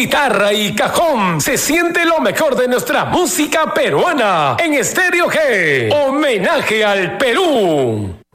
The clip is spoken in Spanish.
guitarra y cajón se siente lo mejor de nuestra música peruana en Estéreo G. Homenaje al Perú.